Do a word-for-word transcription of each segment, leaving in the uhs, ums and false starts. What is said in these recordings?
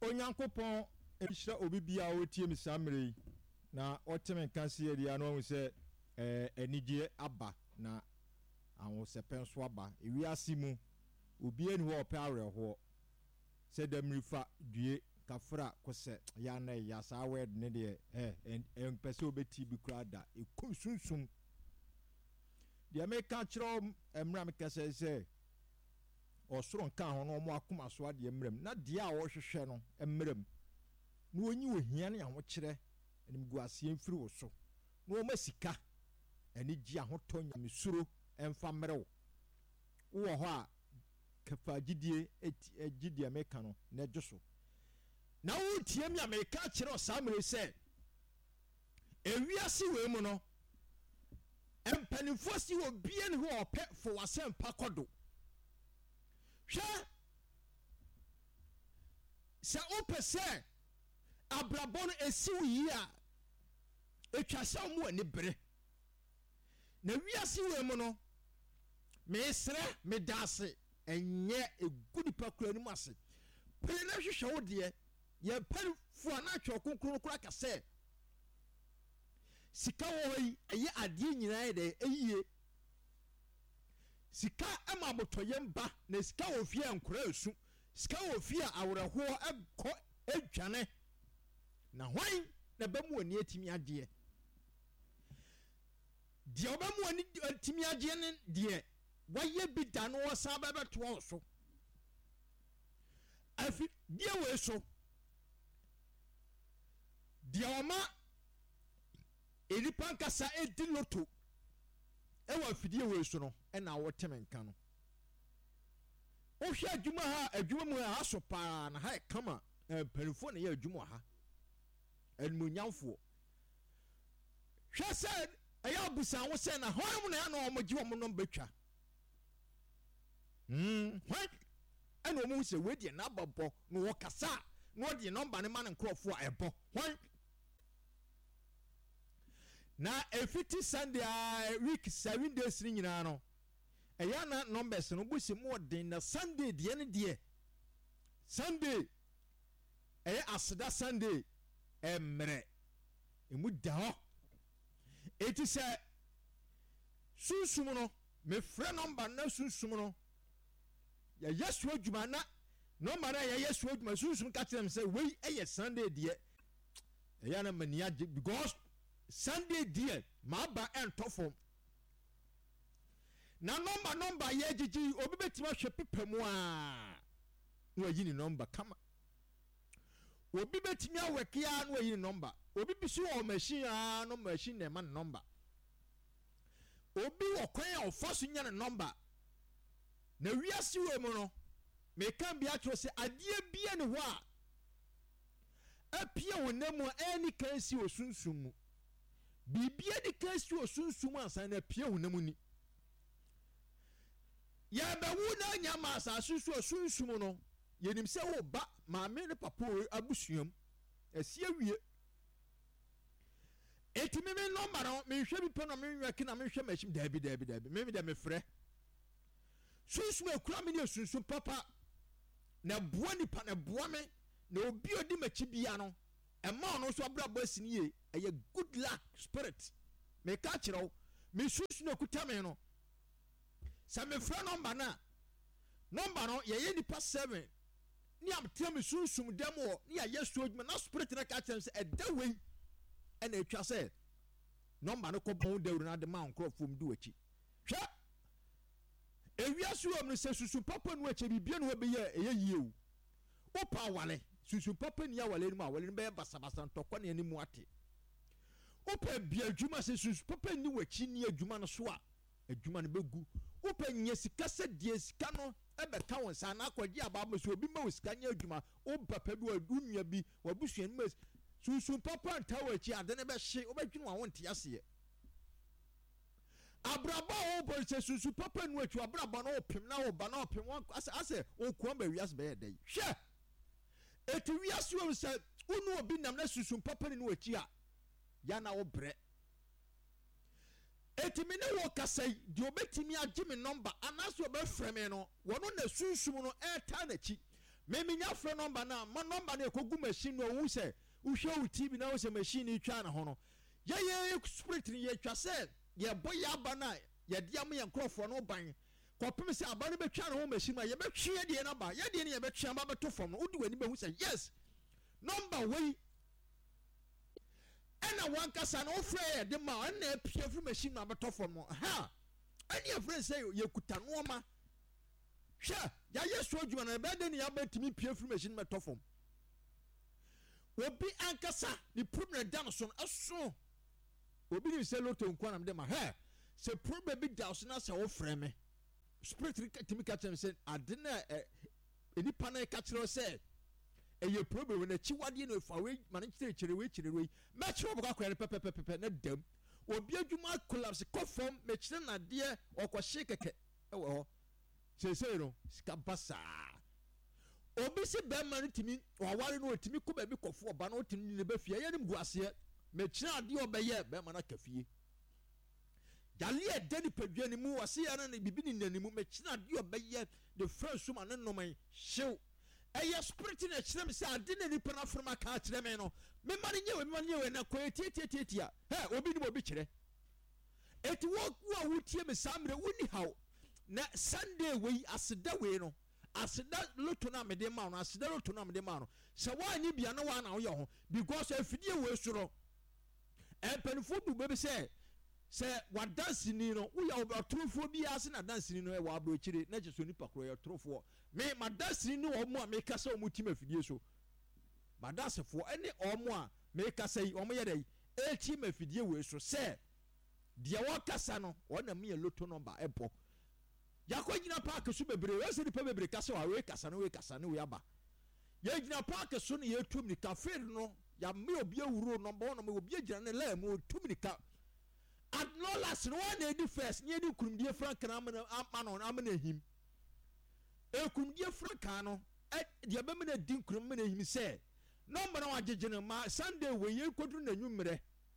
onyankopon ehira obi bia otie mi samre na oteme kanse ye dia no se eh enigye aba na awon sepen so aba ewiase mu obi eni ho opare ho se damrifa due kafra kose ya na ya sa word ne de eh en pese obeti bi krada ekum sunsum de American chiro emra me kase se osoro nka ho no mo akoma so ade emrem na de a wo hwehwe no emrem na onyi ohia ne ho kire enim guase emfiri wo so na o masika eni gi ahoto nyamesuro emfa mrewo wo ho a kafa gidie gidie America no na dwoso na wo tie mi America kire o samre se ewiase we mu no empanifo si obi eni ho ope fo wasempa kodo hwe se opese abrabon esiwu yi a etwasa mu ani bere na wiase we mu no me sere me dase enye egudi pakura ni mu ase pele na hwehwe wo de ye panifo na atwa konkron kura kase sika wo yi eye ade nyina de eyiye sika ema abotoyem ba na sika wo fie enkora esu sika wo fie awreho ekọ edwane na hwan na bemu ani atimi agye die obemu ani atimi agye ne die waye bi da no wosa ba beto so afi die we so die oma eripa nkasa edi loto ewa afidie we so no e na woteme nka no o hwe adwuma ha adwuma mu ha so pa na ha kama panifo na ye adwuma ha enmunyamfo hwe se eya busa wo se na hoyam na ya na omogye wo no betwa mm hwe eno mu se we de na babbo no wo kasa no de number ne ma ne nkrofo a ebo hwe na efiti Sunday a week seven days ni nyina no eya na numbers no busi mo den na Sunday de ne de Sunday eya aseda Sunday emre emu da ho eti se sunsum no me frɛ number na sunsum no ya yesu adwuma na number na ya yesu adwuma sunsum ka kyerem se wei eye Sunday de eya na mania because Sunday dear ma ba entofom na number number ye gigi obi betima hwe pepemu a no ayi ni number kama obi betimi aweke a no ayi ni number obi bisu o machine a no machine na ma number obi wo kwan a ofoso nya ne number na wiase we mu no me kan bia tro se adie bia ne ho a apia wonemu ani kan si osunsum mu bibia di kasi osunsum ansa na pie hunam ni ya ba wu na nya ma asasu so osunsum no yenim se wo ba ma me ne papa abusuam asie wie etimi me number no me hwe bi pe no me nweke na me hwe machine dabi dabi dabi me me de me frɛ sunsum ekura me ne osunsum papa na boa ni pa na boa me na obi odi machi bia no ema no so abrabo asiniye eye good luck spirit me ka kyerɛw me susu na kuta me no sa me fra number na number no ye ye nipa seven ni am tell me sunsum demo ni ya yesu adwuma na spirit na ka kyerɛm se ɛda wei ɛna etwa se number no ko bon dawru na de ma nkrofom du achi hwɛ ewiasu am no se susu papa no achi bibia no be ye eye yieu opa wale susu papa ni ya wale ni ma wale ni be basa basa ntokwa ne ani mu ate opa bia adwuma se susu papa ni wachi ni adwuma no so a adwuma no begu opa nya sika se die sika no ebe ka won sa na akwaji ababa so obi ma sika nya adwuma o papa bi wadunua bi wabusuan ma susu papa nta wachi ade ne be hye obadwinu wa won te ase abraba o bo se susu papa nu achi abraba no opem na o ba na opem ase ase o kuan ba wiase be yedai hwe eti wiase wo se unu obi nam na susu papa ni nu achi a ya na wo bre etimi ne wo kasai di obetimi agye me number anaso be frɛ me no wono na sunsum no eta na chi me me nya frɛ number na ma number na ekogu machine no wo sɛ wo hwɛ wo T V na wo sɛ machine ni twa na ho no ye ye spirit ni ye twa sɛ ye boy aba na ye dia mo ye nkrofo no ban kopem sɛ aba no betwa na ho machine ma ye betwe de na ba ye de ne ye betwe aba beto fam no wodi wani be hu sɛ yes number wey ɛna wankasa na wo frɛ ye de ma ɛna apia firi machine na beto fam no ha ɛne afrɛ sɛ ye kuta no ma hwɛ ya yesu adwuma na be de ne ya betimi pia firi machine beto fam obi ankasa ni problem da no so no aso obi ni se loto nkwa na me de ma he se problem bi da so na se wo frɛ me spirit timi ka kyerɛ se ade na enipa na ka kyerɛ se eye problem na chiwade no fa we ma ne kyerɛ kyerɛ we kyerɛ we ma kyerɛ bo akwa ne pepepepe na dam obi adwuma collapse kɔfam me kyerɛ na de ɔkɔhye kɛkɛ ɛwɔ hɔ sesei no sika basa obi se be man timi waware no timi ko ba bi kofo oba no timi ne ba fie ye nim guase me kira ade obeye be man akafie yale e dani padwa ni mu wase ya na bibi ni nanimu me kira ade obeye the first woman no no man hyew eye spirit na kira me se ade na nipa na frama ka kira me no me man nyewe me man nyewe na ko tietietia he obi ni obi kire eti wo wo wutie me samre woni haw na Sunday we aseda we no aseda loto na me de ma no aseda loto na me de ma no se wa ni bia na wa na wo ye ho because afidie we soro empanifo bu be se se wa dance ni no wo ya obatrofo bi ase na dance ni no e wa abro kire na je so ni pakro ye trofo me ma dance ni wo mo a me kasa o mutim afidie so ma dance fo ene o mo a me kasa yi o mo ye dai e tim afidie we so se de wo kasa no wo na me ye loto number ebo yakɔ gina park so bebre we se nipa bebre kasa wa we kasa no we kasa no we aba ye gina park so no ye tum ni cafe no ya me obi awuro number one me obi gina ne la mu tum ni ka adnolas no one edi first ni edi kurumdie frank na amana amana no amana him e kurumdie frank no e de be me na din kurum me na him se number na wagegene ma Sunday we ye koduru na nwumre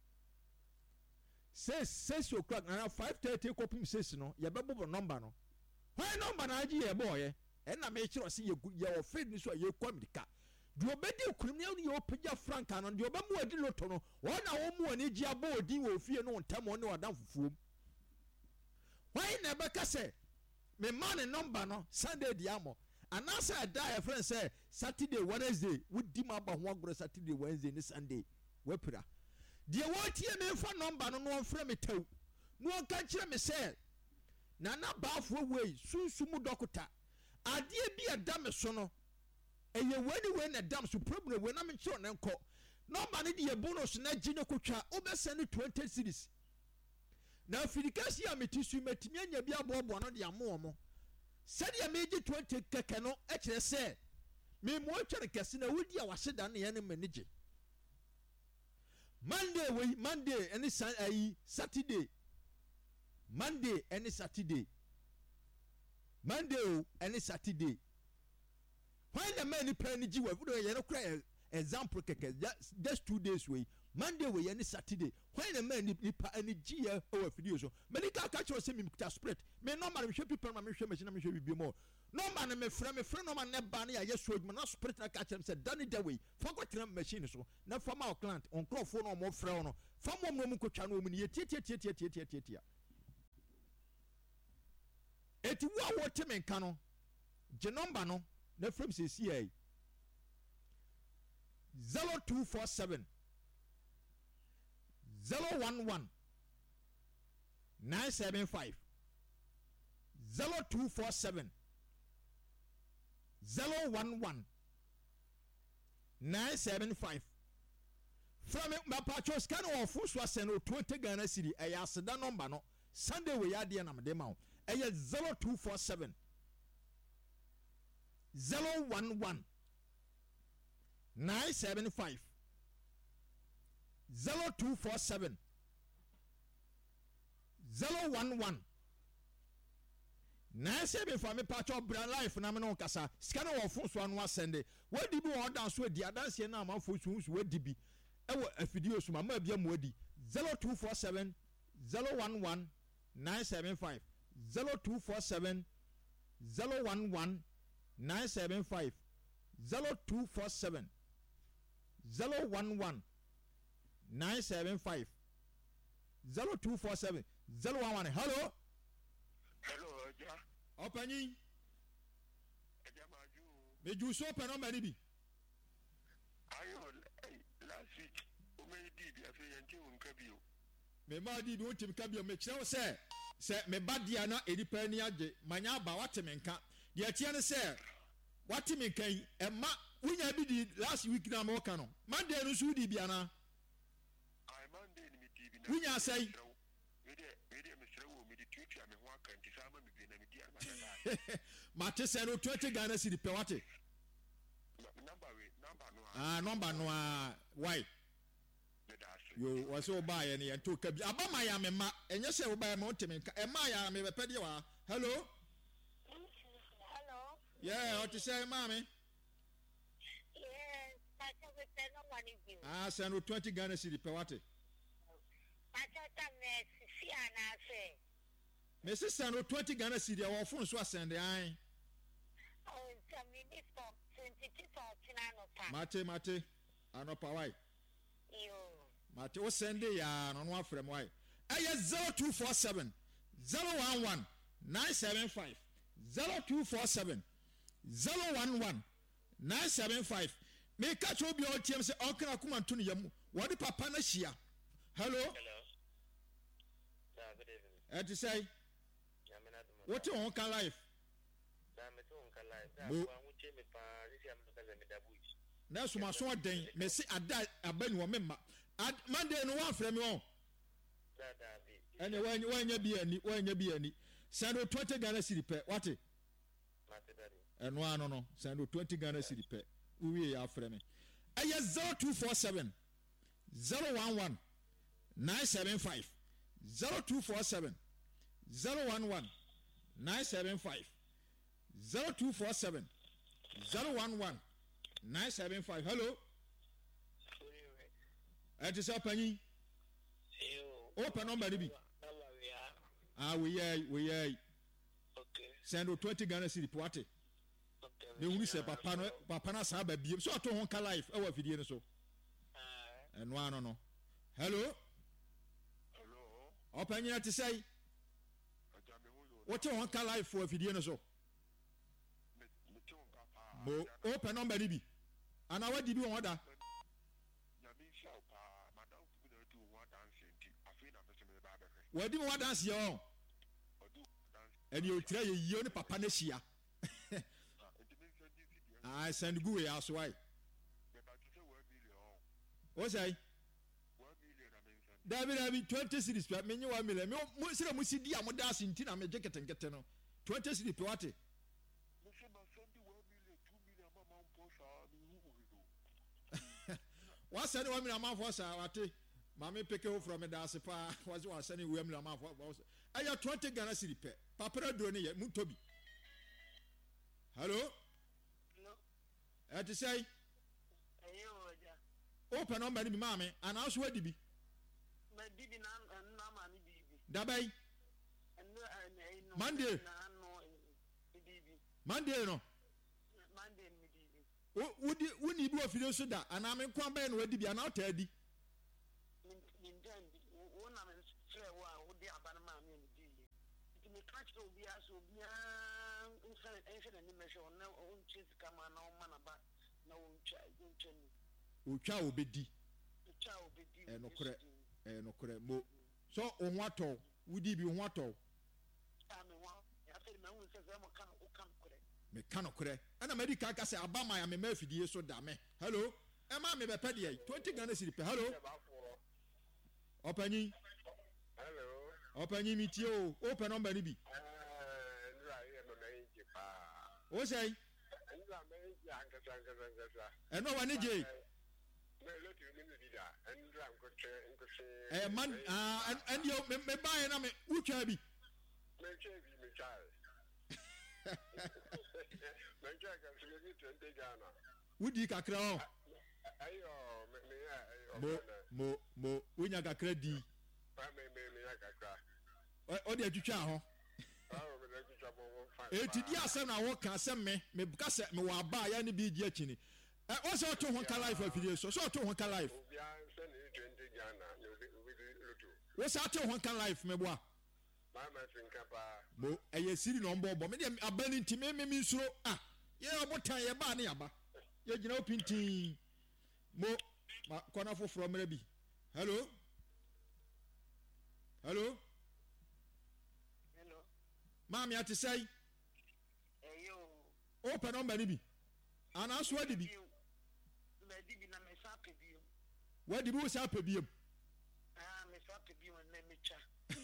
six six o'clock na five thirty kopim six no ye be bobo number no why number na agi ye boy e na me kire se ye ye ofred ni so ye kwamdika do obedi okurum ne ye opagya frank no de obamu adi loto no wona wo mu ani gi abo odin wo fie no ntam no wadan fufuom why na be ka se me man number no Sunday di amo anasa da e friend say Saturday Wednesday wudi ma ba ho agro Saturday Wednesday ni Sunday wapira de wo tie me fa number no no frɛ me taw no ka kire me say na na baafo wei sunsumu dokota ade bi ada me so no eye wani we na dam so problem we na me kire na nko number ne de bonus na gine kotwa obesend twenty series na afirikasi a metisu metimi anya bi abobo no de amo mo sɛde ya meji twenty keke no e kire se me mo twere kese na wodi a waheda na ye ne manage Monday we Monday any Saturday Saturday Monday any Saturday Monday any Saturday when the man plan ni jiwa fudo ye no kra example keke just two days we Monday we any Saturday when the man ni pa ani jiya o afidie so many ka ka cho se mi kuta spread me no man me hwe people na me hwe machine na me hwe bibio mo no man me frɛ me frɛ no man ne ba na ya so adwuma na spread na ka kyerem se dani da we fa ko tena machine so na fa ma client on crofo no mo frɛ no fa mo mo mu kotwa no mu ni tie tie tie tie tie tie tie tie eti wo wo te me nka no je number no na frɛ me se C I zero two four seven zero one one nine seven five zero two four seven zero one one nine seven five from my patcho scan or full swasen or twenty Ghana city a yasada number no Sunday we are dear Namadema a zero two four seven zero one one nine seven five zero two four seven zero one one nine seven five me patcho brand life na me no kasa scan or phone so anu asende we di bi o dan so di adanse na ma fo so so we di bi e wo afidie so ma ma bia mo adi zero two four seven zero one one nine seven five zero two four seven zero one one nine seven five zero two four seven zero one one nine seven five zero two four seven zero one one. Hello. Hello, Oja. Opening. Oja Maju. Me ju so open number ni bi. Ayo, last week, o me di bi afi yenti unka bi o. Me ma di bi o tim ka bi o me kire se se me ba dia na edipa ni age manya ba wate me nka. Dia tie ne se wate me kan e ma wunya bi di last week na mo ka no. Monday no su di bia na. Ai Monday ni mi di bi na. Wunya sai. Me de me de me sere wo me di tutu a me ho aka nti sa ma me bi na me di ana. Mate se no twenty Ghana cedi pe wate. Number we, number no. Ah, number no ah, why? Yo, was so buy any and took a abama ya me ma, and yes, I will buy a mountain. And my ya me pedia. Hello? Hello? Yeah, what to say, mommy? Yes, I said we send no money bill. Ah, send twenty Ghana cedi per watt. I said that Messi and I say. Missus Sano twenty Ghana cedi or phone so send the eye. Oh, it's a minute for twenty-two thousand and Mate, mate, anopa why? Yo. Mate, what send the ya on one from why? I have zero two four seven zero one one nine seven five zero two four seven zero one one nine seven five. Me catch up your team say, Uncle Akuman to Yamu. What the papa na shia? Hello? Hello. Yeah, good evening. And to say, what you want life? That's my son. Then, me say, I die. I been one member. At Monday, no one from you. And when you when you be any, when you be any, send twenty Ghana cedi per. What it? And one no no, send twenty Ghana cedi per. We are from me. I have zero two four seven zero one one nine seven five zero two four seven zero one one nine seven five zero two four seven zero one one nine seven five. Hello. It is open. Open number B. Ah, we are, we are. Okay. Send twenty Ghana cedi poate. Okay. The only say papa no papa na sa ba biem. So to honka life e wa video so. Ah. And one no no. Hello. Hello. Open here to say. Oja me hu yo. What to honka life for video so. Me me ti unka pa. Bo open number B. And I what did you order? Ya me sha pa. Madam fu na tu wa dance nti. Afi na me se me ba be hwe. Where did you dance here? Odu dance. And you try you ne papa na shia. Nti me se di di. I send go here so why. Me ba tu se one million. What say? one million na me send. David David twenty cedis per me one million. Me mo sira mo sidi am dance nti na me jacket nkete no. twenty cedis per what? Me se ma send one million, two million ma ma mpo sa me hu hu do. What send one million man for sa what? Mama pick you from the Asipa was one sending one million man for. I have twenty Ghana cedi per. Papa do ni yet Mutobi. Hello? No. I to say Ayo, Oja. open number ni mama and also where be. My bibi na na mani bibi. Dabai And no Monday. Na no bibi. Monday no. Monday mi bibi. Wodi woni bi ofide so da and am kwan ba na wadi bi ana otadi. Min min dan bi. Wo na me frɛ wo a wo di abana ma me ni di. Nti me catch obi aso obi a nfa nfa na ni me hwɛ na o nche sika ma na o ma na ba na o ntwa o ntwa ni. Otwa obedi. Ntwa obedi. Eh no kore eh no kore mo. So ohun ato wodi bi ohun ato. Ame wa ya fɛ me hu sɛ sɛ mo kan o kan kore. Me kan kore. Ana medical ka say abama ya me ma fidie so da me. Hello? E ma me be pɛ de twenty Ghana cedi per. Hello? Opanyi. Hello. Opanyi mi tie o. Open number ni bi. Ah, nra ye no na yin pa. O say Nra me yin ankasa ankasa ankasa. e no wa ni je. Me lo ti mi ni da. Nra nko tre nko se. Eh man ah and you me me buy na me utwa bi. Me che bi me chai. Me che ka se me twenty Ghana. Wudi kakra o. Ayo, me me ya ayo. Mo mo mo unya kakra di. Pa me me me ya kakra. O de atwitwa ho. eti di asem na wo ka asem me me ka se me wa ba ya ne bi di akini eh o se to ho ka life afidie so so to ho ka life wo sa to ho ka life me boa mo eye siri no mbo bo me de abani nti me me nsuro ah ye obotan ye ba ne aba ye gina opintin mo ma kona foforo mra bi hello hello hello mami ati say eyo open number ni bi ana so adi bi me di bi na me sa pe bi wadi bi wo sa pe bi ah me sa pe bi na me cha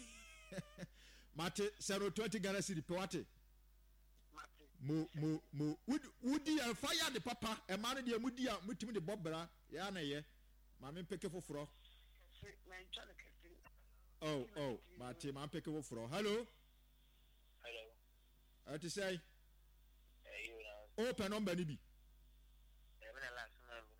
mate zero twenty Ghana city pe wate mate mo mo mo wudi ya fire de papa e ma ne de mudi a mutimi de bobra ya na ye ma me peke foforo se na cha le kesi oh oh mate ma peke foforo hello Hello. ati say Eh, you know. open number ni bi Eh, me na last number.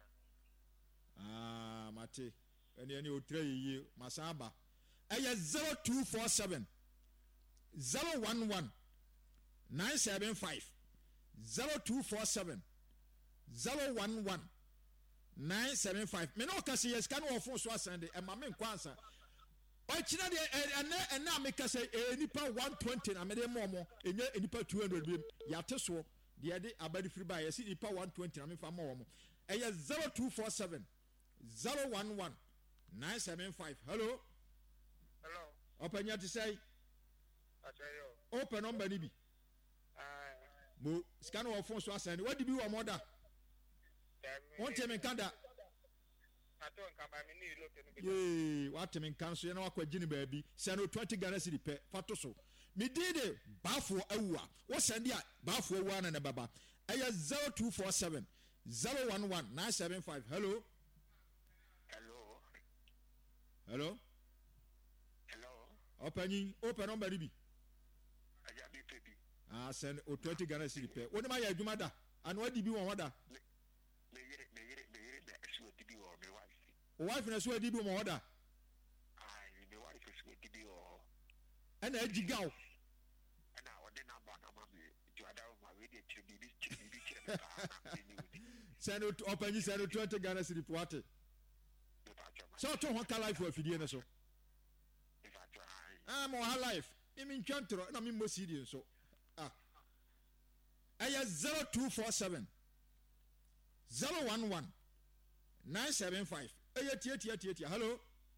ah mate eni eni o tre yiye masaba eye zero two four seven zero one one nine seven five zero two four seven zero one one nine seven five me no ka say yes kan wo phone so asande e ma me nkwansa o kina de ene ene ameka say enipa one twenty na me de momo enye enipa two hundred bi ya te so de de abadi free buy yes enipa one twenty na me fa mo mo eye zero two four seven zero one one nine seven five hello Hello. open your to say I tell you. open number ni bi Ah, mo scan wo phone so asande what did you want order won tell me kanda I don't come by me need look at yee what me kan so ye na wakwa gini baabi send twenty Ghana cedi pe fato so me dide bafo awua wo send ya bafo awua na na baba aya zero two four seven zero one one nine seven five hello Hello. hello Hello. open open number ni bi I got me baby. ah send o twenty Ghana cedi pe woni ma ya adwuma da and what di bi won order Me get it, me get it, me get it. That's what to be or me wife. o wife na so adi bi won order Ah, me wife is what to be or. and ajigaw And now then I'm back. I'm to other my radio to be this to be this. send open send twenty Ghana cedi pe wate so to ho ka life for afidie na so If I try. ah mo ha life me me ntwantro na me mo cd so ah aya zero two four seven zero one one nine seven five aya tie tie tie tie hello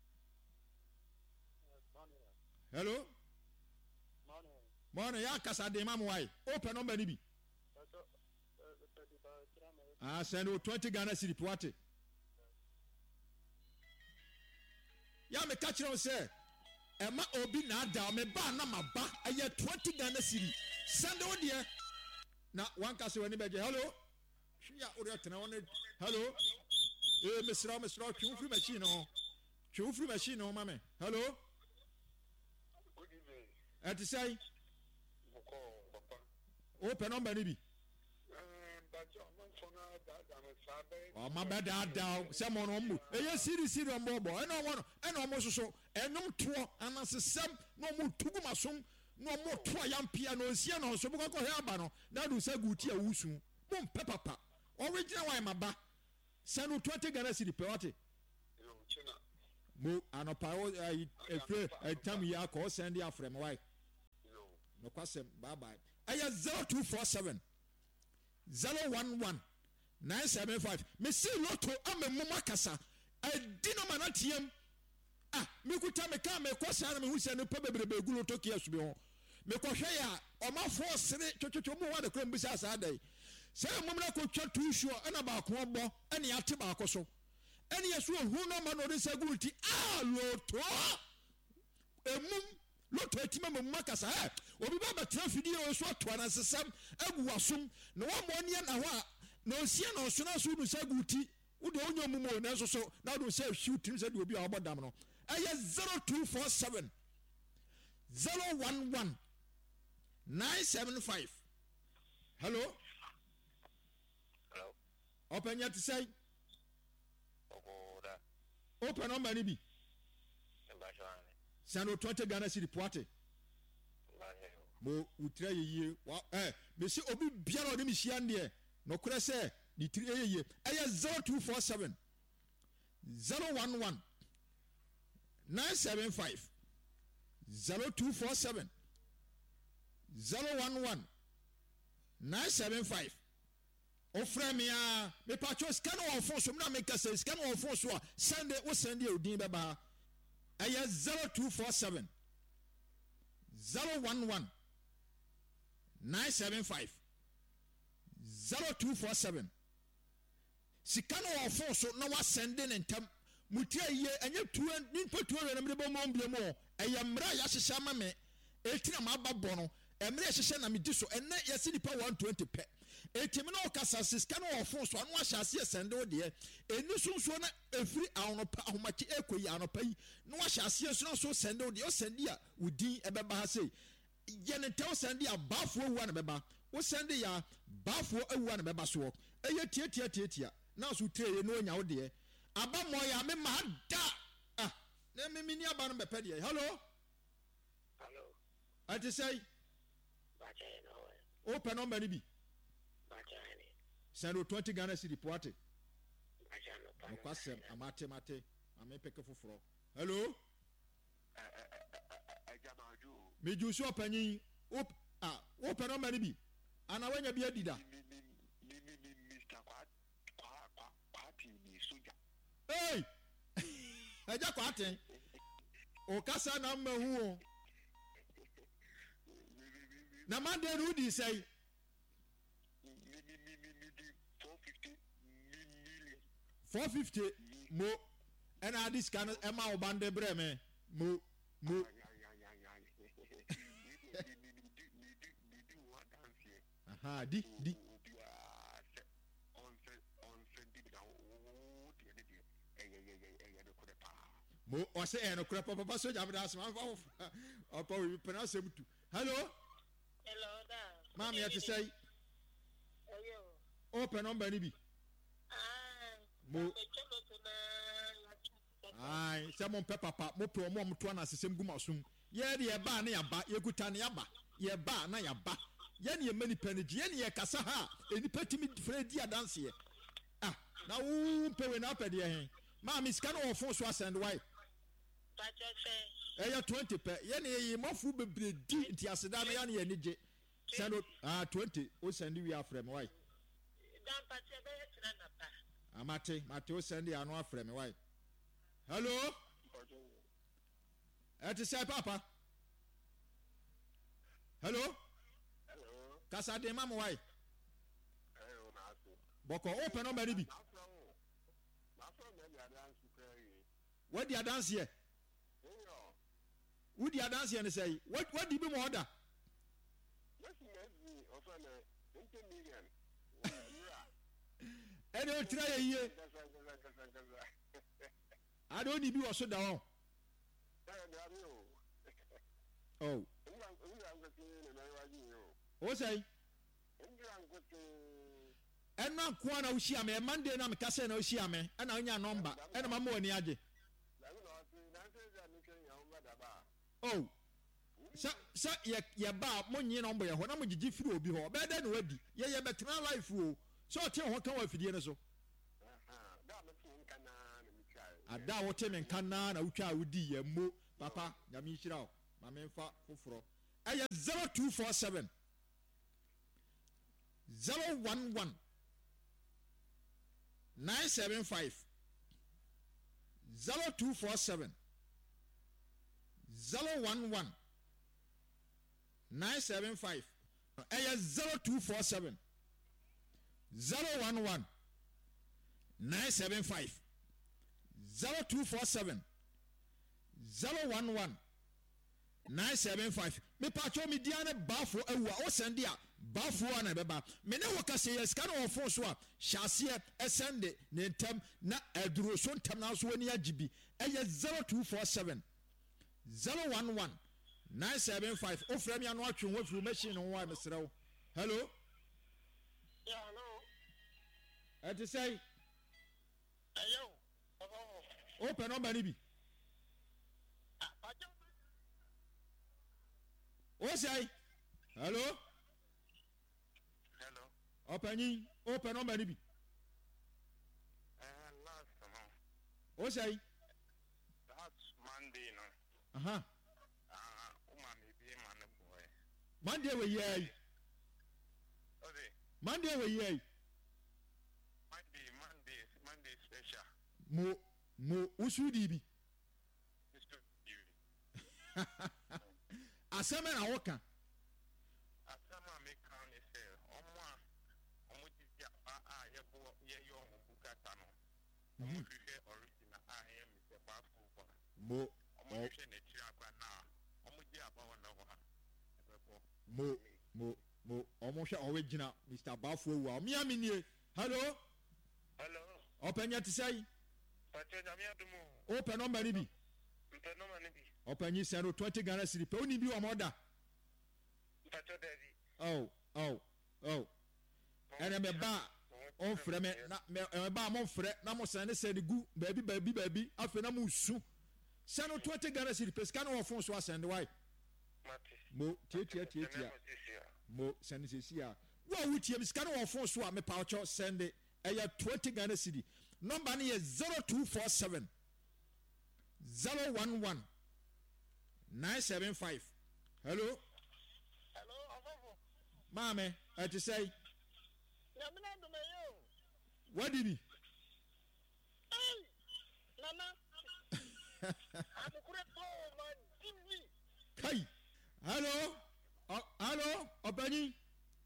hello morning ya kasa de mam why open number ni bi ah send o twenty Ghana cedi what ya me catch you say ema obi na ada me ba na maba aya twenty Ghana cedi send o there na one kasa wani beje hello ya ori atena woni hello eh mesra mesra twu free machine no twu free machine no mame hello Good evening. ati say Moko papa. open number ni bi Um, but your man for now that I'm a sabe. o ma be da da se mo no mbu eye siri siri ombo bo e no wo no e no mo soso enum to anasesem no mo tugu masom no mo to yampia no nsia no so bukọ he aba no na do sa guti a wusu mo mpe papa original wine maba senu twenty Ghana cedi pe wate You china. mo anopa o efre etam ya ko send ya frem why You no kwasem bye bye aya zero two four seven zero one one nine seven five me see lotto amemmo makasa adi no manatiem ah me kuta me ka me kwasa na me hu se no pa bebrebe gu lotto kiasu bi ho me ko hwe ya o ma fo sere twotwotwo mo wa de kram bisa asa dai se mo na ko twa tu sure ana ba ko bo ene ya te ba ko so ene yesu hu no ma no de seguruti ah lotto emum lotto etima mo makasa eh obi ba ba trafidi o so to na sesam agu wasum na wa mo ne na ho a na osia na oso na so du seguruti wo de onyo mumo na so so na do say shoot him said obi a obodam no eye zero two four seven zero one one nine seven five hello Hello. open your to say Oko da. open number ni bi Mbashane. send twenty Ghana cedi poate Mbashane. mo utra yeye wa eh me se obi biara o de me hia ne no kora se ni tiri yeye eye zero two four seven zero one one nine seven five zero two four seven zero one one nine seven five ofra me a me patcho scan on phone so na make say scan on phone so send it wo send it odin beba eye zero two four seven zero one one nine seven five zero two four seven scan on phone so na wa send in ntem mutia ye enye two nimpa two we na me bo mo mbiemo eye mra ya hyehyɛ ma me etina ma babɔ no emre hyehyɛ na me di so enne yesi nipa one twenty pe etimi na okasa siska na ofon so anu ahyase sende wo de eni sunso na efiri ahonopa ahomachi ekoyi anopa yi na ahyase so na so sende wo de o sende a udin ebeba ha sei ye ne tew sende a bafo wu na beba wo sende ya bafo awu na beba so eye tie tie tie tie na so treye no nya wo de aba mo ya me ma da ah na me mini aba no bepe de hello hello ati say bacha no open number ni bi send twenty Ghana cedi poate no kwasem amate mate ame peke foforo hello ajamaju me ju so panyin op ah open number ni bi ana wanya bi adida mi mi mi Mister Kwa Kwa Kwati ni soja hey eja kwate o kasa na mahu o na mande ru di say four fifty mo and I this kind of Emma Obande Breme mo mo aha di di mo o say e no kura papa so jam das man fa opa we pronounce em tu hello hello da mama ya to say ayo open number ni bi mo ai se mon pe papa mo pro mo mo to na sesem gu masum ye de ye ba na ya ba ye guta na ya ba ye ba na ya ba ye ne ye mani panigi ye ne ye kasa ha eni patimi fredi adanse ye ah na wo pe we na pe de he ma mi scan on phone so send why pacha fe e ya twenty pe ye ne ye mofu bebre di nti aseda na ya ne ye ni je send ah twenty o send we afrem why dan pacha be tina na pa amate mate o send ya no afrem why hello eti say papa hello hello kasa de mama why hello na aso boko open number ni bi na from na from me ya dan su krai what dia dance here yo who dia dance here say what what di be mo order yes me offer me twenty million ene o tira ye ye I don't need you also down oh o say ena kwa na ushia me Monday na me kase na ushia me ena nya number ena mama woni age oh sa sa ye ye ba mo nyi number ye ho na mo gigi firi obi ho be da na wadi ye ye betra life o so o te ho kan wa fidie ne so ada wo te men kan na na utwa wudi ye mo papa nyame nhira o ma me mfa foforo eye zero two four seven zero one one nine seven five zero two four seven zero one one nine seven five eye zero two four seven zero one one nine seven five zero two four seven zero one one nine seven five me pacho me diane bafo ewu a o sende a bafo na beba me ne wo kase yes ka na ofo so a hyase e sende ne ntam na aduro so ntam na so woni agibi eye zero two four seven zero one one nine seven five o frɛ me ano atwe wo furu machine ho a mesrew hello yeah hello eti say ayo open number ni bi o say hello Hello. ọpanyin open number ni bi Uh, last no. o say That's Monday no. aha Ah, uma me be man boy. monday we yey Okay. monday we yey Monday, Monday, Monday special. mo mo usu di bi Mister You. asɛm na woka Asama me kan ni say, omo a omo ti ya a a ye bo ye yo omo bukata no. Omo hwehwe original a ye me se ba fu ba. mo Omo hwehwe na tiri akwa na. Omo ji aba wona ho ha. Ebebo. mo mo mo ɔmo hwɛ ɔwɔ gyina mr bafuo wu a ɔmo yɛ mi nie hello Hello. ɔpanyin ti sɛ Pacho nyame adumu. open number ni bi Mpe no man bi. ɔpanyin sɛ no twenty ghana cedi pɛ oni bi wɔ ɔmo ɔda Pacho David. ɔw ɔw ɔw ɛnna mɛ ba a ɔnfrɛ mɛ na mɛ ɛmɛ ba a mo nfrɛ na mo sɛn ne sɛ de gu baabi baabi baabi afei na mo su sɛ no twenty ghana cedi pɛ sika no wɔ fon so asɛn de wa yi Mate. mo tietia tietia mo sɛn sisi a wo a wotie mi sika no wɔ fon so a mɛ pa ɔkyɛw sɛn de ɛyɛ twenty ghana cedi nɔmba no yɛ zero two four seven zero one one nine seven five hello Hello, Avavo. maame ɛte sɛ Nyamina dumeyo. wadi bi Hey, Nana. Amukure to man T V. kai hello Ɔ- hello ɔpanyin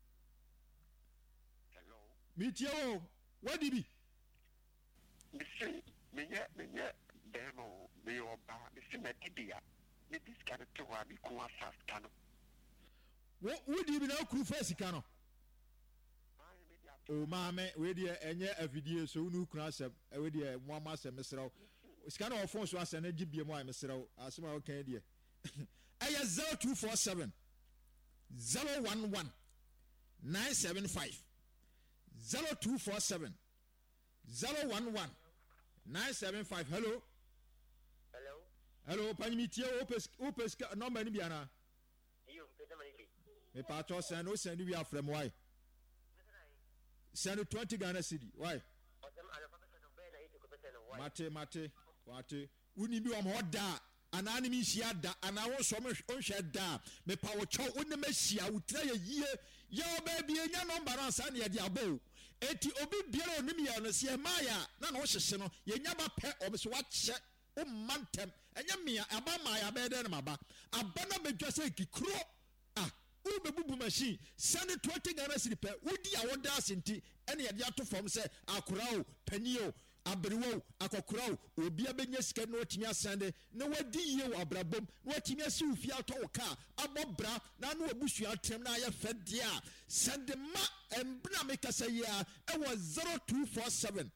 Hello. mi tie o wadi bi Missy, me yet, me yet. Demo, me oba. Missy, me didia. Me this kind of thing. Me kuwa fast kano. wo wodi bi na okuru fa sika no Aye, me dia. o maame wei deɛ ɛnyɛ afidie so wo ne wokunu asɛm ɛwei deɛ mo ama asɛm meserɛ wo sika no wɔfon so asɛm no gye bie mu a meserɛ wo asɛm a wokan deɛ ɛyɛ zero two four seven zero one one nine seven five zero two four seven zero one one nine seven five hello Hello. hello panyimi tie wo wopɛ sika nɔmba no bi anaa You, Peter Manibi. mepatɔ sɛn no wosɛn no wi afrɛ m wae sɛn no twenty ghana cedi wae mate mate mate woni bi wɔ ma ɔda a anaa ne mi nhyia da anaa wo nsɔm nhwɛ da a mepa wo kyɛw wo ne ma hyia wo tira yɛ yie yɛ ɔbaa bie nya nɔmba no ansa ne yɛde abɔ o eti obi biara onim yɛ no sɛ ɛmaa yɛ a na na wohyehye no yɛnya ba pɛ ɔmo sɛ wakyɛ wo mma ntɛm ɛnyɛ mmea aba maa yɛ abɛyɛ dɛ no ma ba aba no bɛdwa sɛ kikuro a wobɛbubu machine sɛne twenty ghana cedi pɛ wodi a woda ase nti ɛne yɛde ato fam sɛ akora o panyi o aberewa o akɔkora o obia bɛnya sika na watumi asɛnde na wadi yie wɔ abrabɔm na watumi asi wo fie atɔ wo kaa abɔ bra na ano abusua atɛm na ayɛ fɛ deɛ a sɛnde ma ɛmbena mekasa yi a ɛwɔ zero two four seven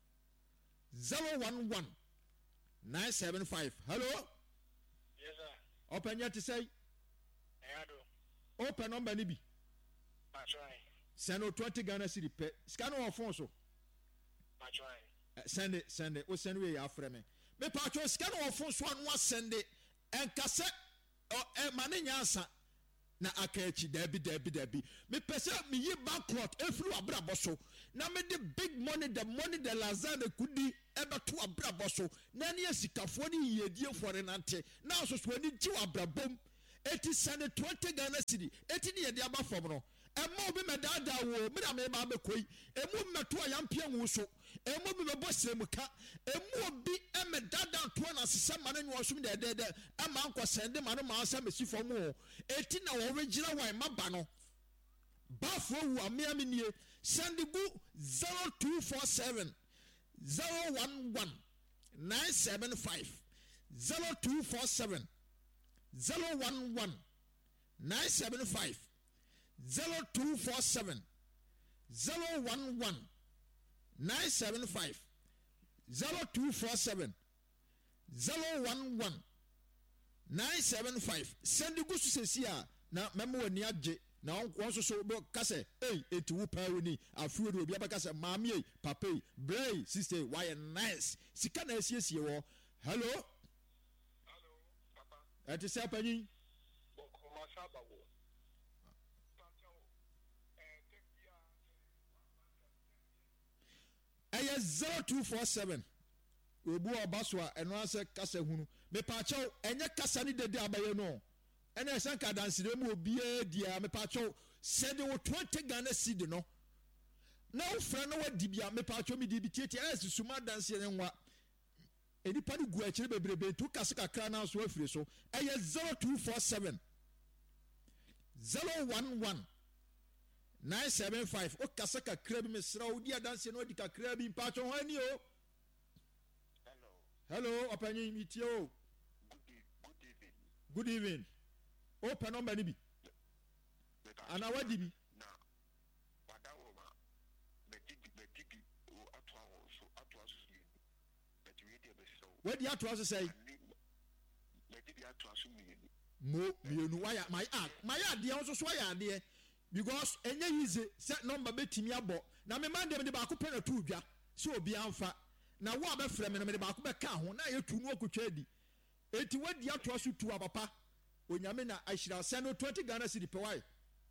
zero one one nine seven five hello Yes, sir. ɔpɛnyɛ te sɛ Ayado. ɔpɛ nɔmba no bi That's right. sɛne o twenty ghana cedi pɛ sika no wɔ fon so That's right. sɛnde sɛnde o sɛnde wei yɛ afrɛ me mepatwɛ sika no wɔ fon so a no asɛnde ɛnkasɛ ɛma ne nya asa na aka akyi daabi daabi daabi mepɛ sɛ meyi bankrot ɛfiri w'abrabɔ so na mede big money the money the lazana kudi ɛbɛto w'abrabɔ so na ne yɛ sikafoɔ ne yiyediefoɔ ne nante na nsoso ani gye w'abrabɔm eti sɛne twenty ghana cedi eti ne yɛde aba fam no ɛma obi mɛdaadaa wo mena meba bɛkɔ yi ɛmu mmɛto a yampia nwu so ɛmu bi mɛbɔ sɛmuka ɛmu obi ɛmɛdaadaa toɔ na asesɛ ma no nyɛ ɔsom dɛdɛdɛ ɛma nkɔsɛnde ma no maa sɛ mɛsi fam o eti na wɔbɛgyina wɔn ɛma ba no baafoɔ wu amea mi nie sɛnde gu zero two four seven zero one one nine seven five zero two four seven zero one one nine seven five zero two four seven zero one one nine seven five zero two four seven zero one one nine seven five sɛnde gu so sɛsi a na mɛma w'ani agye na wɔn nso so bɛ kasɛ ei eti wo paa woni afiwo de obi abɛka sɛ maame yi papa yi brɛ yi sista yi wayɛ nice sika na esiesie wɔ hello Hello, Papa. ɛte sɛ panyin Boko Masaba wo. ɛyɛ zero two four seven obu ɔba so a ɛno asɛ kasa hunu mepaakyɛw ɛnyɛ kasa ne dede abɛyɛ no ɛna ɛsɛ nka dansire mu obiara di a mepaakyɛw sɛde wo twenty Ghana seed no na wofrɛ no wadi bia mepaakyɛw mi di bi tietie ɛyɛ susuma danseɛ ne nwa enipa no gu akyire bebrebe ntu kase kakra na so afiri so ɛyɛ zero two four seven zero one one nine seven five o kase kakra bi mesra wo di adanseɛ no odi kakra bi mpaakyɛw ho ani o. Hello, opening meet you. Good evening. Good evening. Open number ni bi. Ana wadi bi. Na. Wada wo ma. Betiki betiki o atwa wo so atwa so. Beti we dey be so. Wadi atwa so say. Betiki atwa so mi. Mo mienu waya my ah my ade nso so waya ade because enye easy set number betimi abo. Na me man dem de ba ko pe na tu dwa. So obi anfa. Na wo abɛfrɛ me no mede baako bɛka ho na yɛtu no akotwa adi enti wadi atoa so tu apapa onyame na ahyira sɛ no twenty Ghana cedi pɛ wae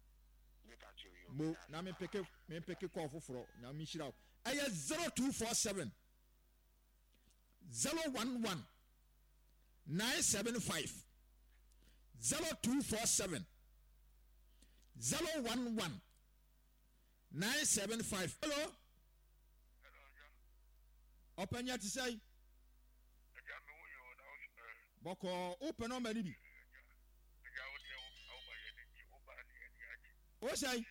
mo na mempeke mempeke kɔɔ foforɔ na menhyira wo ɛyɛ zero two four seven zero one one nine seven five zero two four seven zero one one nine seven five. Hello. Openya ti say boko open number ni bi o say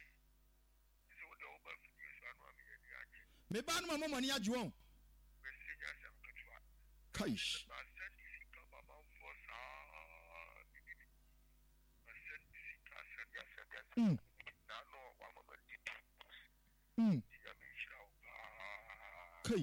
me ba no mama mani age won kaish mm mm kai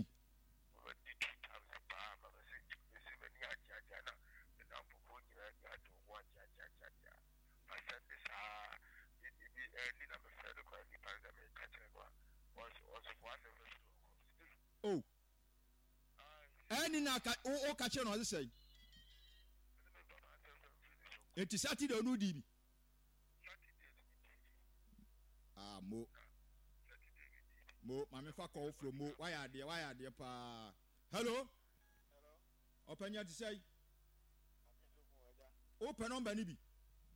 oh any na ka o ka che no say eti Saturday onu di bi ah mo mo mame fa call from mo why are there why are there pa hello hello open your say open number ni bi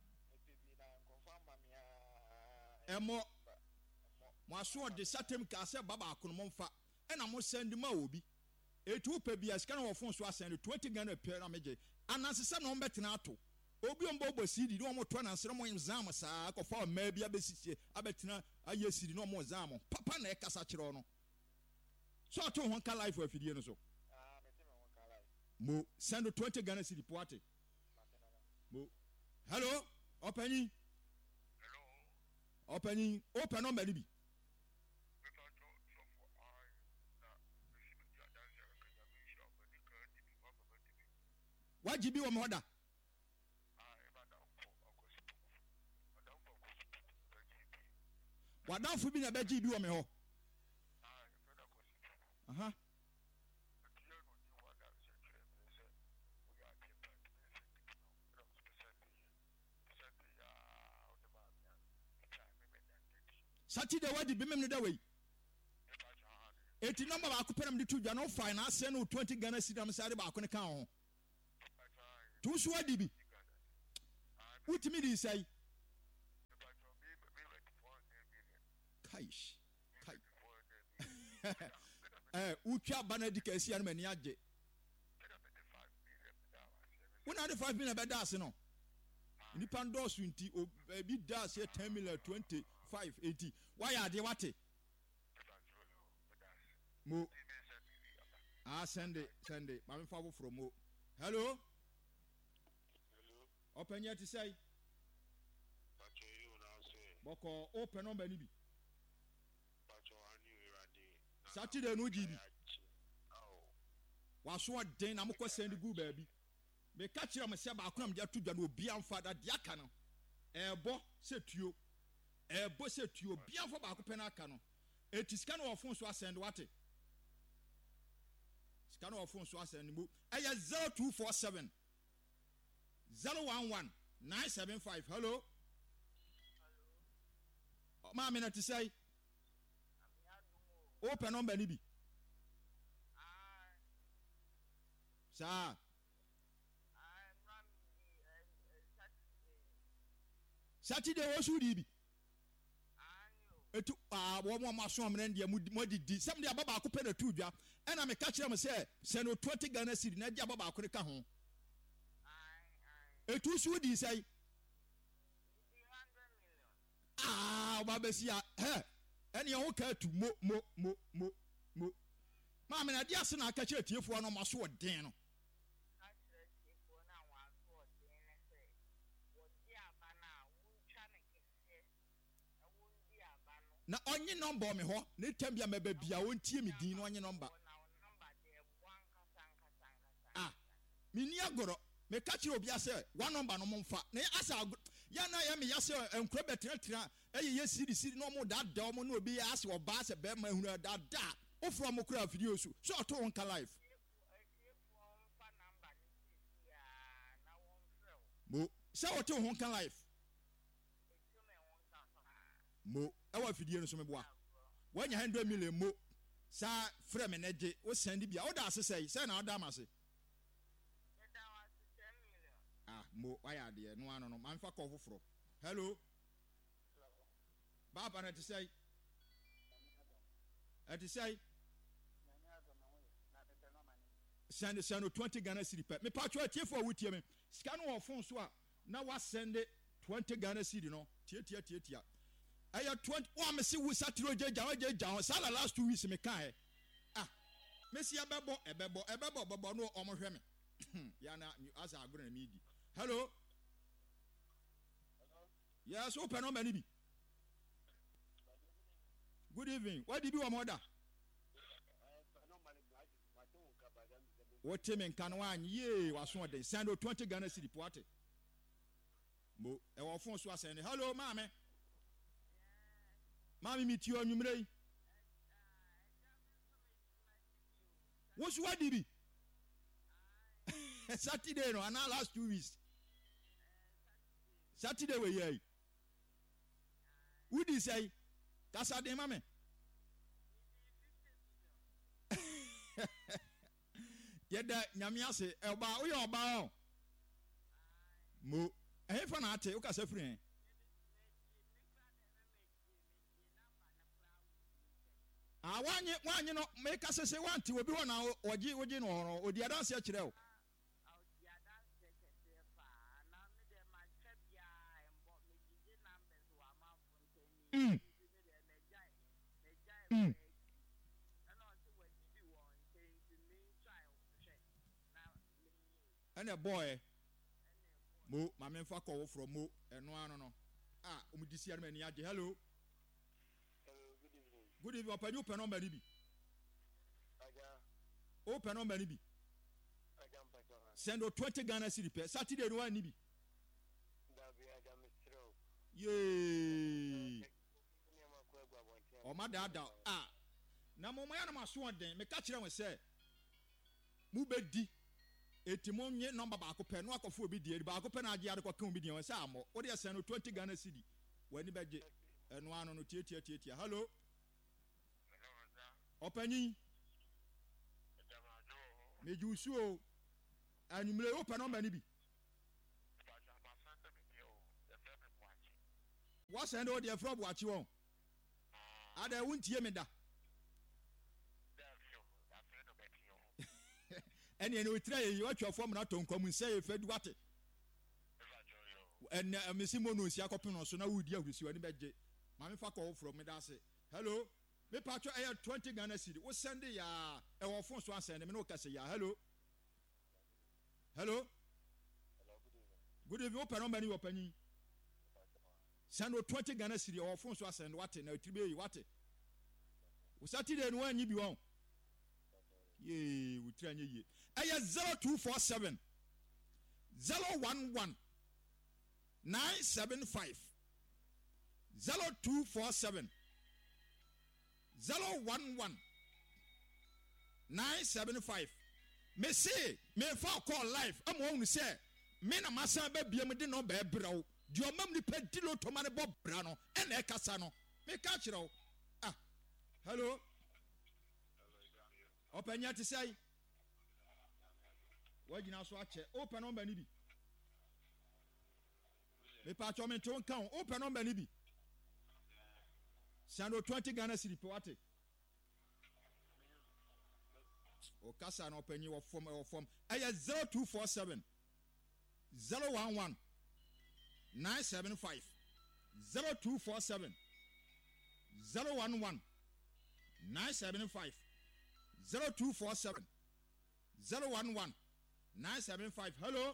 emo mo aso de satem ka se baba akono mo mfa ena mo send ma obi etu pe bia sika na wo phone so asend twenty Ghana per na meje ananse se no mbetena ato obi ombo obo cd no mo to na nsere mo exam saa akọfa ma bia besisi abetena aye cd no mo exam papa na e kasa kire no so ato ho ka life afidie no so ah meti me ho ka life mo send twenty Ghana cd poate mo hello openi hello openi open number ni bi wajibi wa moda wadanfo bi na beji bi wa me ho aha Saturday wadi bi mem ne da wei eti number ba ko penam de tu dwa no finance no twenty Ghana cedi am sare ba ko ne kan ho tu so adi bi utimi di sai kaish kai eh utwa banadi kasi an mani age una de five million be da ase no ni pando so nti bi da ase ten million twenty-five eighty why are they wate mo ah send it send it mama fa wo from mo hello open yet to say boko open number ni bi Saturday no G B waso den na moko send go baabi me ka kire am se ba akonam dia to dwa no obi amfa da dia ka no ebo se tuo ebo se tuo bi amfa ba akopɛ na aka no etiska no ofon so asend wate ska no ofon so asend mu aya zero two four seven zero one one nine seven five hello hello ma me na ti say open number ni bi saa Saturday wo so di bi etu ah wo mo maso amene ndia mo didi sam dia baba akopɛ na tu dwa ɛna me ka kyerɛ mo sɛ sɛ no twenty Ghana cedi na dia baba akore ka ho etu so di sai ah ba besi a he ɛne ho ka tu mo mo mo mo mo ma me na dia se na aka kyerɛ tiefo no maso ɔden no na onye number me ho ne tambia meba bia wontie me din no onye number ah me ni agoro me ka kire obi ase one number no momfa na asa ya na ya me ya se enkro betratra eye ye siri siri no mo da da mo no obi ya ase oba ase be ma hunu da da ofro mo kura video so so to on ka live mo se o to on ka live mo ewa fidie no so me boa wanya one hundred million mo sa frɛ me neje wo send bia wo da asesai say na wo da amase ah mo waya de no ano no man fa kɔ foforo hello baba na te say ati say send send twenty Ghana cedi pe me pa twa tie for wo tie me sika no wo phone so a na wa send twenty Ghana cedi no tie tie tie tie aya twenty wa me se wo satiro jeja wa jeja sa la last two weeks me kan ah me si abebo ebebo ebebo bobo no omo hwe me ya na asa agoro na me di hello yes open no mani bi good evening what did you want order what team in kan wan ye waso den send twenty Ghana cedi poate mo e wo phone so asend hello mama Mami meet you on numere. What's what did he? Saturday no, and last two weeks. Saturday we here. Who did say? That's a day, mama. Yeda nyamia se eba o yo ba o. Mo, eh fa na ate, o ka se free. Ah wanye wanye no make us say want to be one oji oji no odi adanse akire o mm mm and a boy mo ma me fa call from mo eno ano no ah umdisi an mani age hello good evening open you pen on many bi open on many bi send twenty Ghana cedi per Saturday no one ni bi yay o ma da da ah na mo mo ya na maso den me ka kire won say mu be di etimo nye number ba ko pe no akofo obi die ba ko pe na age ade ko kan obi die won say amo wo de send twenty Ghana cedi wani beje eno ano no tie tie tie tie hello Openi mejusu o anumle open number ni bi what send o dey from watch won ada wuntie me da ene ene otira ye watwa form na tonkwam nse e fedu wate ene mesimo no si akopin no so na wudi ahurisi wani beje ma me fa call from me da say hello me patcho air twenty Ghana cedi wo send ya e wo phone so send me no ka say ya hello hello good evening open number ni open send twenty Ghana cedi e wo phone so send what na tribe yi what wo Saturday no anyi bi won ye wo tri anya ye air zero two four seven zero one one nine seven five zero two four seven zero one one nine seven five. Me say me fa call live am won say me na masa ba bia me de no ba brawo di o mam ni pedilo to mane bo bra no e na e kasa no me ka kire wo ah hello openya ti say Wagina so ache. Open number ni bi. Me pa cho me ton kan. Open number ni bi. Sando twenty Ghana cedi pe wate. O kasa na open you form or form. Aya zero two four seven zero one one nine seven five zero two four seven zero one one nine seven five zero two four seven zero one one nine seven five. Hello. Hello.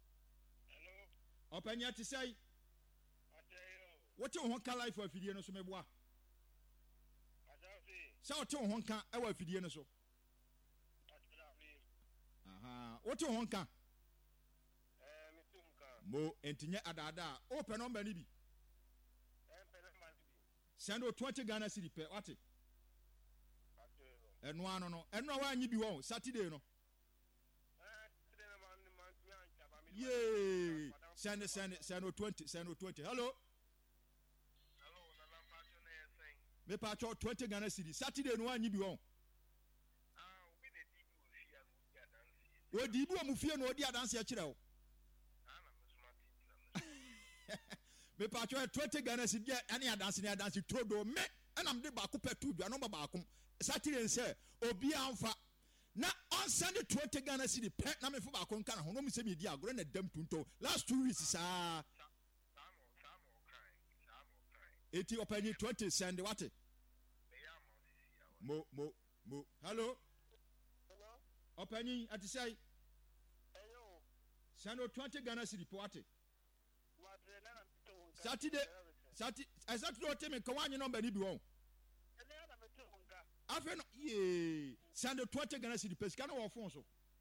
Open your to say. Ateyo. What you want life for video no so me boa. Asafi. Say what you want kan e wa video no so. Atirafi. Aha. What you want kan? Eh, mitumka. Mo entinye adada. Open number ni bi. Eh, pele malibi. Send o twenty Ghana cedi pe wate. Ateyo. Eno ano no. Eno wa anyi bi won Saturday no. Eh, today na man man mi anchaba mi. Yay! Send it, send it, send o twenty, send o twenty. Hello. Hello, na lampacho na yesen. Me pa cho twenty Ghana cedi. Saturday no anyi bi won. Ah, obi de di bi ofia no dia dance. O di bi o mu fie no odi adanse a kire o. Ah, na mesuma tintra. Me pa cho twenty Ghana cedi ani adanse ni adanse todo me enam de ba ko petu dua no ba ba ko. Saturday nse obi anfa na on send twenty Ghana cedi pe na me fo ba ko nka na ho no mu se me di agoro na dam tunto last two weeks sa Samo, samo kai. Samo kai. eti open twenty send what Me ya mo sisi ya. mo mo mo hello Hello? open ati say Hello? send o twenty Ghana cedi pe what Madre na na mito hunka. Saturday Saturday exactly what me kan wanyi number ni bi won Ele na mito hunka. afen ye send o twenty Ghana cedi pe sika na wo phone so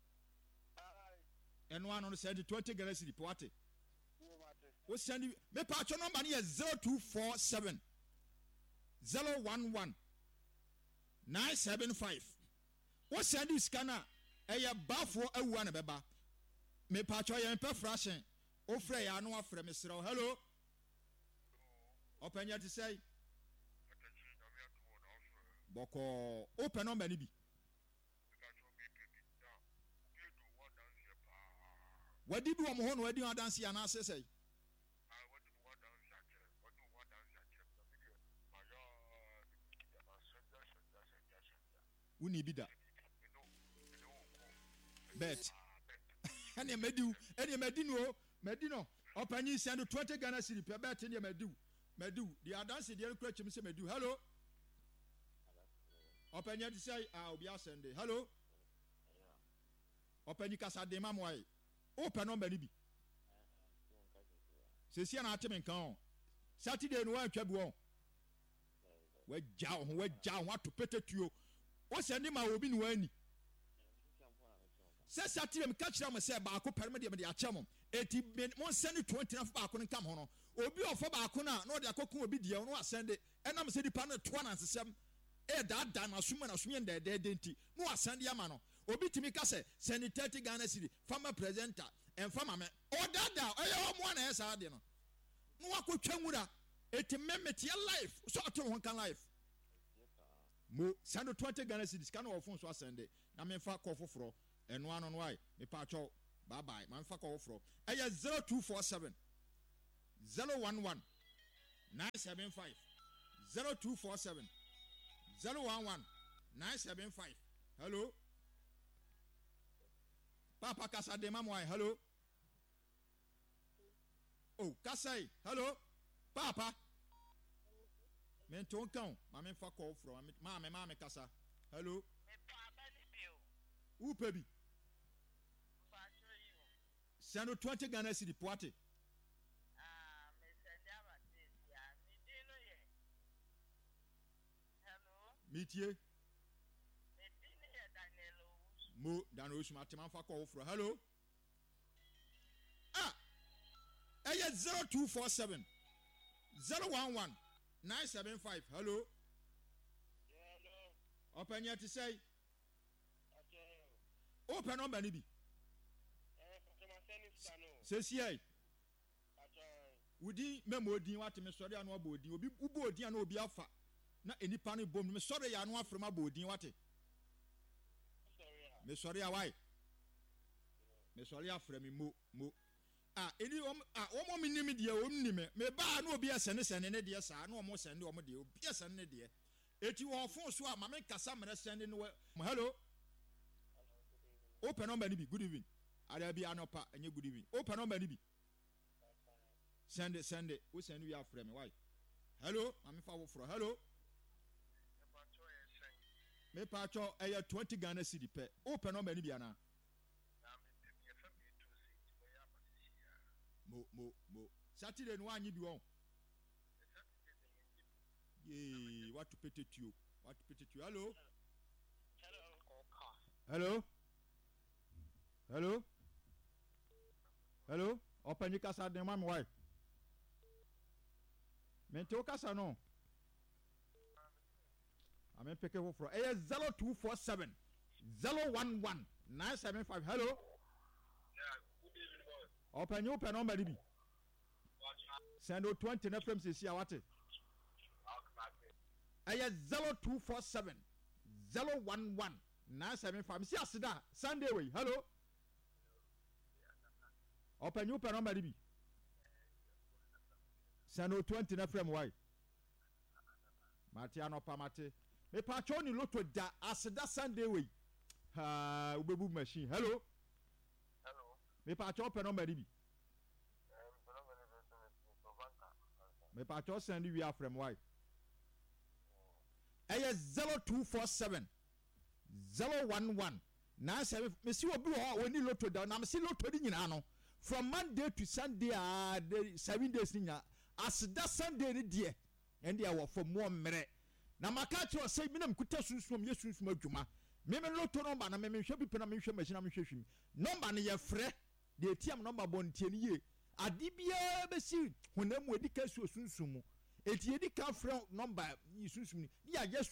Ai, eno ano no send twenty Ghana cedi pe what wo mate. we send me pa cho number ni is zero two four seven zero one one nine seven five. What send this scanner? Eye bafo awua na beba. Me pa cho ye mpe frashen. O frɛ ya no afrɛ me serɛ. Hello. Open your to say. Atachi na mi atu wo na ofre. Boko open number ni bi. Kacho mi pebi da. Obi do wa dance ya pa. Wadi bi wo mo ho no wadi adanse ya na ase say. Ah, what do wa dance ya kire? What do wa dance ya kire? Na mi de. Ma ya ni ki da ma senda senda senda senda. Wuni bi da. Me no, me no ko. Bet. Ah, bet. Ene mediu, ene medino, medino. Open you send twenty Ghana cedi pe bet ene mediu. Mediu. The adanse de kura chim se mediu. Hello. Open you to say ah obi asende. Hello. Open you kasa de mamwai. Open number ni bi. Se sia na ateme kan o. Saturday no wan twa bi won. We ja ho, we ja ho ato petetuo. O send ma obi ni wani. Se Saturday me ka kira mo se ba ko perme de me de ache mo. Eti mo send twenty na fa ba ko nkam ho no. Obi ofo ba ko na no de akokun obi de no asende. Enam se di pa no to na nsesem. E da da na suma na suma de de denti. No asende ama no. Obi timi ka se send thirty Ghana cedi farmer presenter en farmer me. O da da e yo mo na esa de no. No akotwa nwura. Eti memeti life. So ato ho kan life. Mo send twenty Ghana cedi scan of phone so asende. Na me fa call foforo. Eno ano no ai. Me pa cho. Bye bye. Man fa call foforo. Aya zero two four seven zero one one nine seven five zero two four seven zero one one nine seven five. Hello. Papa Kasa de Mamwai. Hello. Oh, Kasai. Hello. Papa. Men ton kan. Mame fa call from. Mame mame Kasa. Hello. Me pa bani bill. Who pebi? Pa cho you. Send twenty Ghana cedi poate. Ah, me send ya ba this ya. Me dino ye. Hello. Metie. Me dino ye Daniel Owusu. Mo dan osuma teman fa call from. Hello. Ah. Aya zero two four seven zero one one nine seven five. Hello. Hello. Open your to say. Ateyo. Open number ni bi. Eh, kama seni sano. Se si ai. Ateyo. Wudi memo odin wate me sori anu abo odin. Obi ubo odin na obi afa. Na enipa no bom me sori ya anu afrema abo odin wate. Sorry. Me sori ya why? me sɔre afrɛ me mo mo ah eni om ah omo mi nim deɛ om nim me ba na obi asɛne sɛne ne deɛ saa na omo sɛne omo deɛ obi asɛne ne deɛ eti wɔn phone so a ma me kasa mmerɛ sɛne no hello open number ni bi good evening ada bi anopa enye good evening open number ni bi send it send it we send we afrɛ me why hello ma me fa wo fro hello me pa cho eye twenty Ghana cedi pe open number ni bi ana mo mo mo Saturday no anyi bi won ye what to pete you what to pete you hello hello hello hello open your casa de mama why me to casa no I'm in pick up for eh zero two four seven zero one one nine seven five hello open your open number bi send o twenty na from sisi awate eh zero two four seven zero one one nine seven five see asida Sunday way hello open your open number bi send o twenty na from why Matiano Pamate me pacho ni loto da asida Sunday way ha ubebu machine hello hello me pacho open number bi me pacho send we are from why eh zero two four seven zero one one nine seven me see obi ho oni loto da na me see loto di nyina no from Monday to Sunday ah seven days ni nya asida Sunday ni die and they were for more mere na maka che o say mi na mkuta sunsun ye sunsun adwuma me me loto number na me me hwe pipa na me hwe machine na me hwe hwim number na ye frɛ de etiam number bon tie ni ye ade bia be si honam edi ka su sunsun mu eti edi ka frɛ number yi sunsun ni ya ye